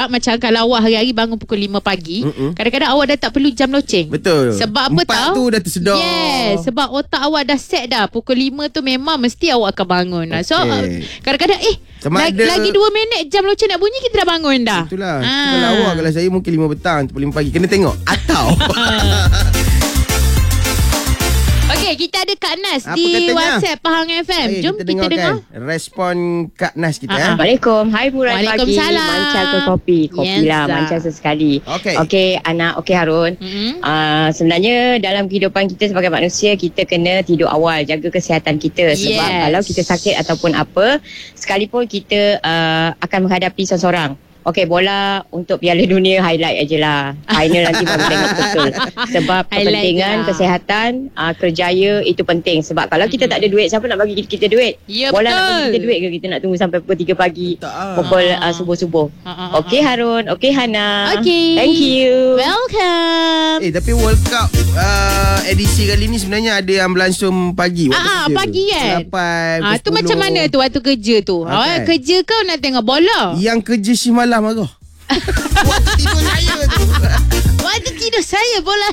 awak macam kalau awak hari-hari bangun pukul 5 pagi, kadang-kadang awak dah tak perlu jam loceng. Betul. Sebab apa 4 tahu? tu dah tersedar. Yes, sebab otak awak dah set dah. Pukul 5 tu memang mesti awak akan bangun. So kadang-kadang lagi 2 minit jam loceng nak bunyi, kita dah bangun dah. Itulah. Kalau awak, kalau saya mungkin 5 petang atau 5 pagi. Kena tengok. Atau Okey, kita ada Kak Nas apa di katanya? WhatsApp Pahang FM. Jom kita dengar respon Kak Nas kita. Assalamualaikum. Hai Buran pagi. Waalaikumsalam. Mancar ke kopi? Kopi lah, mancar sesekali. Okey anak, okey Harun. Sebenarnya dalam kehidupan kita sebagai manusia, kita kena tidur awal, jaga kesihatan kita. Sebab kalau kita sakit ataupun apa, sekalipun kita akan menghadapi seseorang. Okey, bola untuk Piala Dunia highlight aje lah. Final nanti baru tengok betul. Sebab kepentingan kesihatan, kerjaya itu penting. Sebab kalau kita tak ada duit, siapa nak bagi kita duit? Ya, bola betul. nak bagi kita duit ke kita nak tunggu sampai pukul 3 pagi? Pukul subuh-subuh. Okey Harun, okey Hana. Okey. Thank you. Welcome. Tapi World Cup edisi kali ni sebenarnya ada yang berlangsung pagi. Pagi kan? 8, tu macam mana tu waktu kerja tu? Kerja kau nak tengok bola? Yang kerja si malam marah. Waktu tidur saya tu. Waktu tidur saya bola.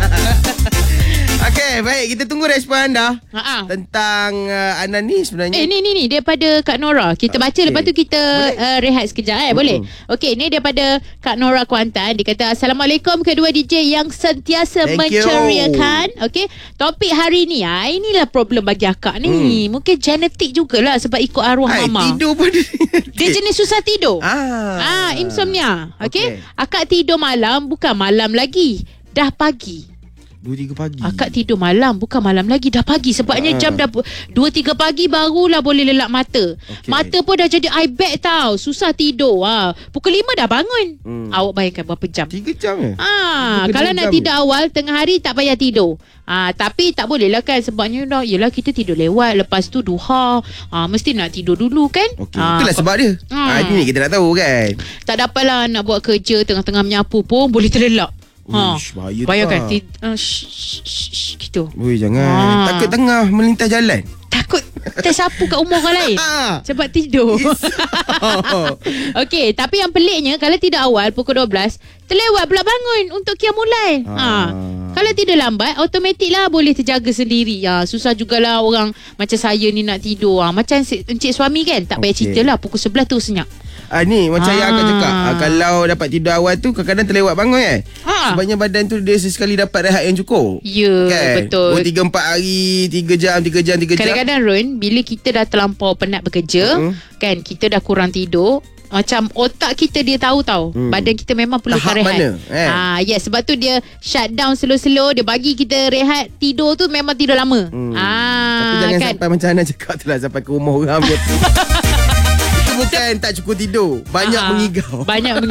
Okey, baik, kita tunggu respon anda tentang Anan ni sebenarnya. Ni daripada Kak Nora. Kita baca lepas tu kita rehat sekejap boleh? Okey, ni daripada Kak Nora Kuantan. Dia kata Assalamualaikum kedua DJ yang sentiasa menceriakan. Okey, topik hari ni inilah problem bagi akak ni. Mungkin genetik jugalah sebab ikut arwah mama. Tidur pada dia jenis susah tidur. Insomnia. Okey. Akak tidur malam, bukan malam lagi, dah pagi. 2-3 pagi. Akak tidur malam, bukan malam lagi, dah pagi. Sebabnya jam dah 2-3 pagi barulah boleh lelap mata. Mata pun dah jadi eye bag tau. Susah tidur. Pukul 5 dah bangun. Awak bayangkan berapa jam? 3 jam je. Kalau nak tidur awal, tengah hari tak payah tidur. Tapi tak boleh lah kan. Sebabnya yelah kita tidur lewat. Lepas tu duha. Mesti nak tidur dulu kan. Itulah sebab dia. Ini kita nak tahu kan. Tak dapatlah nak buat kerja tengah-tengah menyapu pun boleh terlelap. Bahaya bayangkan gitu. Oi, jangan. Takut tengah melintas jalan. Takut tersapu kat rumah orang lain sebab tidur. Okey, tapi yang peliknya kalau tidur awal pukul 12, terlewat pula bangun untuk qiyamul-lail. Kalau tidur lambat, automatik lah boleh terjaga sendiri. Susah jugalah orang macam saya ni nak tidur. Macam encik suami kan, tak payah cerita lah, pukul 11 tu senyap. Ni macam yang akan cakap, kalau dapat tidur awal tu kadang-kadang terlewat bangun kan. Sebabnya badan tu dia sesekali dapat rehat yang cukup. Ya, kan? betul. 3-4 hari, 3 jam. Kadang-kadang Ron, bila kita dah terlampau penat bekerja, kan, kita dah kurang tidur, macam otak kita dia tahu badan kita memang perlukan rehat. Yes, sebab tu dia shut down slow-slow. Dia bagi kita rehat. Tidur tu memang tidur lama. Tapi jangan sampai macam Ana cakap tu lah, sampai ke rumah orang pun. Itu bukan tak cukup tidur, banyak mengigau.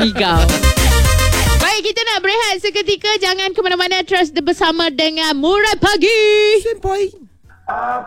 Baik, kita nak berehat seketika. Jangan ke mana-mana. Terus bersama dengan Murai Pagi. Sempoi.